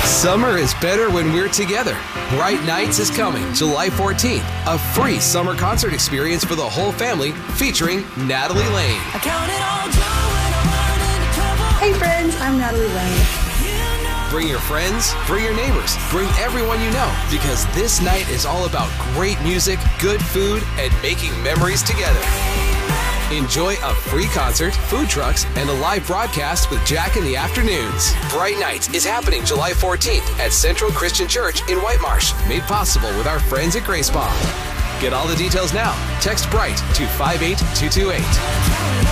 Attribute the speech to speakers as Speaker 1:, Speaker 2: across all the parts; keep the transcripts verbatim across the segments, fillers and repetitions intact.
Speaker 1: Summer is better when we're together. Bright Nights is coming July fourteenth. A free summer concert experience for the whole family featuring Natalie Lane.
Speaker 2: I count it all joy when I'm running trouble.
Speaker 3: Hey friends, I'm Natalie Lane.
Speaker 1: Bring your friends, bring your neighbors, bring everyone you know, because this night is all about great music, good food, and making memories together. Enjoy a free concert, food trucks, and a live broadcast with Jack in the afternoons. Bright Nights is happening July fourteenth at Central Christian Church in White Marsh, made possible with our friends at Grace Palm. Get all the details now. Text BRIGHT to five eight two two eight.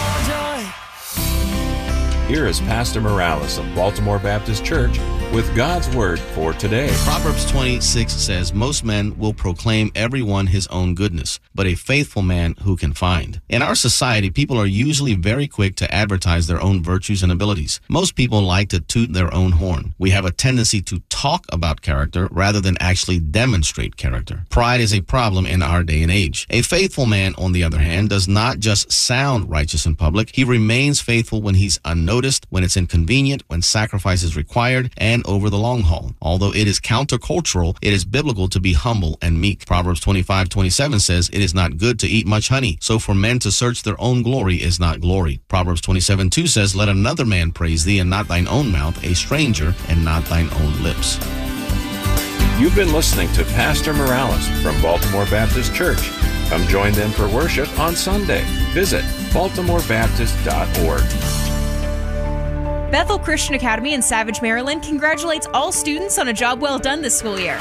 Speaker 4: Here is Pastor Morales of Baltimore Baptist Church with God's Word for today.
Speaker 5: Proverbs twenty-six says, most men will proclaim everyone his own goodness, but a faithful man who can find. In our society, people are usually very quick to advertise their own virtues and abilities. Most people like to toot their own horn. We have a tendency to talk about character rather than actually demonstrate character. Pride is a problem in our day and age. A faithful man, on the other hand, does not just sound righteous in public. He remains faithful when he's unnoticed, when it's inconvenient, when sacrifice is required, and over the long haul. Although it is countercultural, it is biblical to be humble and meek. Proverbs twenty-five twenty-seven says, it is not good to eat much honey, so for men to search their own glory is not glory. Proverbs twenty-seven two says, let another man praise thee, and not thine own mouth, a stranger, and not thine own lips.
Speaker 4: You've been listening to Pastor Morales from Baltimore Baptist Church. Come join them for worship on Sunday. Visit baltimore baptist dot org.
Speaker 6: Bethel Christian Academy in Savage, Maryland congratulates all students on a job well done this school year.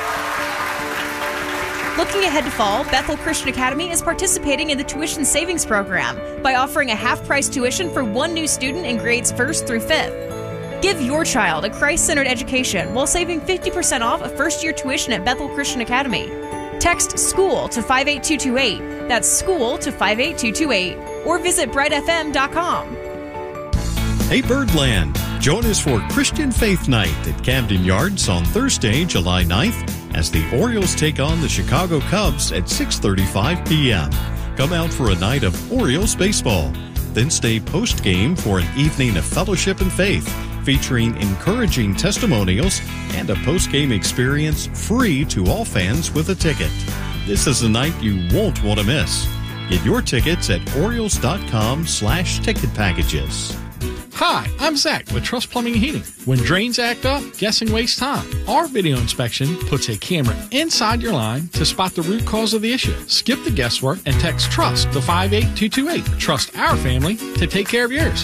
Speaker 6: Looking ahead to fall, Bethel Christian Academy is participating in the Tuition Savings Program by offering a half-price tuition for one new student in grades first through fifth. Give your child a Christ-centered education while saving fifty percent off a first-year tuition at Bethel Christian Academy. Text SCHOOL to five eight two two eight. That's SCHOOL to five eight two two eight. Or visit bright f m dot com.
Speaker 7: Hey Birdland, join us for Christian Faith Night at Camden Yards on Thursday, July ninth, as the Orioles take on the Chicago Cubs at six thirty-five p.m. Come out for a night of Orioles baseball. Then stay post-game for an evening of fellowship and faith, featuring encouraging testimonials and a post-game experience free to all fans with a ticket. This is a night you won't want to miss. Get your tickets at orioles dot com slash ticket packages.
Speaker 8: Hi, I'm Zach with Trust Plumbing and Heating. When drains act up, guessing wastes time. Our video inspection puts a camera inside your line to spot the root cause of the issue. Skip the guesswork and text TRUST to five eight two two eight. Trust our family to take care of yours.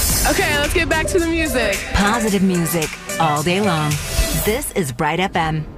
Speaker 9: Okay, let's get back to the music.
Speaker 10: Positive music all day long. This is Bright F M.